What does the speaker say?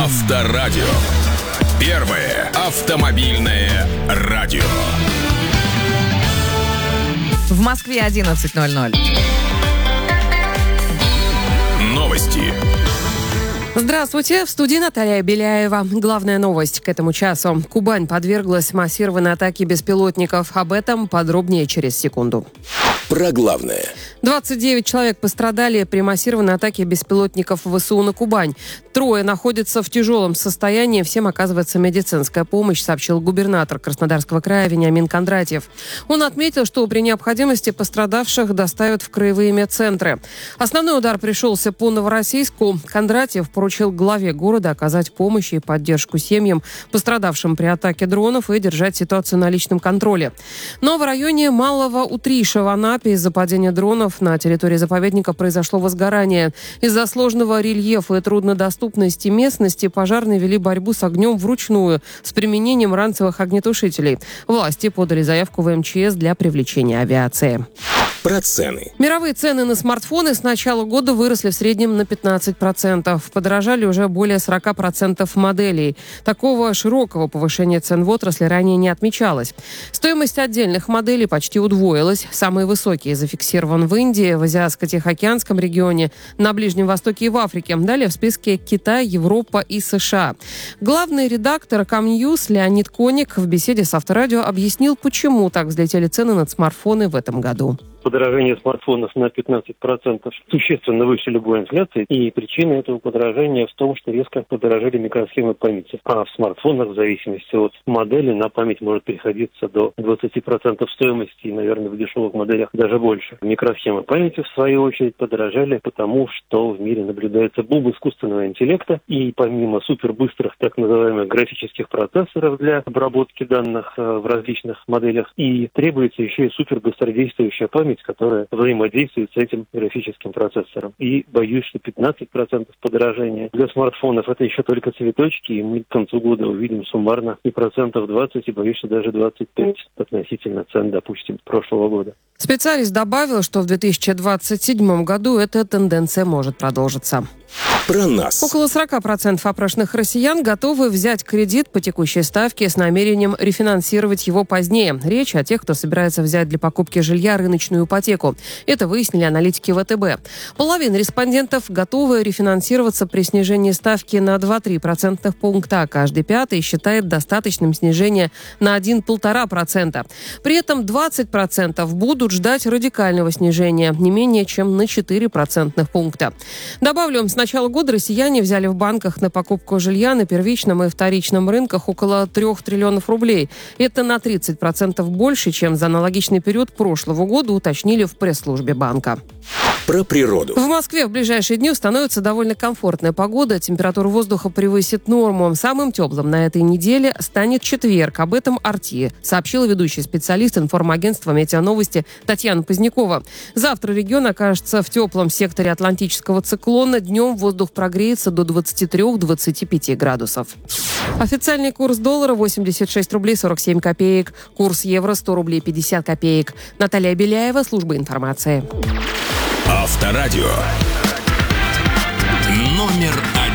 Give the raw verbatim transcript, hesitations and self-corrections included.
Авторадио. Первое автомобильное радио. В Москве одиннадцать ноль ноль. Новости. Здравствуйте, в студии Наталья Беляева. Главная новость к этому часу. Кубань подверглась массированной атаке беспилотников. Об этом подробнее через секунду. Про главное. двадцать девять человек пострадали при массированной атаке беспилотников ВСУ на Кубань. Трое находятся в тяжелом состоянии. Всем оказывается медицинская помощь, сообщил губернатор Краснодарского края Вениамин Кондратьев. Он отметил, что при необходимости пострадавших доставят в краевые медцентры. Основной удар пришелся по Новороссийску. Кондратьев поручил главе города оказать помощь и поддержку семьям, пострадавшим при атаке дронов, и держать ситуацию на личном контроле. Но в районе Малого Утриша в Анапе из-за падения дронов на территории заповедника произошло возгорание. Из-за сложного рельефа и труднодоступности местности пожарные вели борьбу с огнем вручную с применением ранцевых огнетушителей. Власти подали заявку в эм че эс для привлечения авиации. Про цены. Мировые цены на смартфоны с начала года выросли в среднем на пятнадцать процентов. Подорожали уже более сорок процентов моделей. Такого широкого повышения цен в отрасли ранее не отмечалось. Стоимость отдельных моделей почти удвоилась. Самые высокие зафиксирован в Индии, в Азиатско-Тихоокеанском регионе, на Ближнем Востоке и в Африке. Далее в списке Китай, Европа и США. Главный редактор Комньюз Леонид Коник в беседе с Авторадио объяснил, почему так взлетели цены на смартфоны в этом году. Подорожание смартфонов на пятнадцать процентов существенно выше любой инфляции. И причина этого подорожания в том, что резко подорожали микросхемы памяти. А в смартфонах, в зависимости от модели, на память может приходиться до двадцать процентов стоимости, и, наверное, в дешевых моделях даже больше. Микросхемы памяти, в свою очередь, подорожали, потому что в мире наблюдается бум искусственного интеллекта. И помимо супербыстрых так называемых графических процессоров для обработки данных в различных моделях, и требуется еще и супербыстродействующая память, которая взаимодействует с этим графическим процессором. И боюсь, что пятнадцать процентов подорожания для смартфонов — это еще только цветочки, и мы к концу года увидим суммарно и процентов двадцать, и боюсь, что даже двадцать пять относительно цен, допустим, прошлого года. Специалист добавил, что в две тысячи двадцать седьмом году эта тенденция может продолжиться. Про нас. Около сорок процентов опрошенных россиян готовы взять кредит по текущей ставке с намерением рефинансировать его позднее. Речь о тех, кто собирается взять для покупки жилья рыночную ипотеку. Это выяснили аналитики вэ тэ бэ. Половина респондентов готовы рефинансироваться при снижении ставки на два-три процентных пункта. Каждый пятый считает достаточным снижение на один-полтора процента. При этом двадцать процентов будут ждать радикального снижения, не менее чем на четыре процентных пункта. Добавлю, с начала года россияне взяли в банках на покупку жилья на первичном и вторичном рынках около трех триллионов рублей. Это на тридцать процентов больше, чем за аналогичный период прошлого года, уточнили в пресс-службе банка. Про природу. В Москве в ближайшие дни установится довольно комфортная погода. Температура воздуха превысит норму. Самым теплым на этой неделе станет четверг. Об этом РТ сообщила ведущий специалист информагентства «Метеоновости» Татьяна Позднякова. Завтра регион окажется в теплом секторе атлантического циклона. Днем воздух прогреется до двадцати трёх - двадцати пяти градусов. Официальный курс доллара восемьдесят шесть рублей сорок семь копеек. Курс евро сто рублей пятьдесят копеек. Наталья Беляева, служба информации. Авторадио. Номер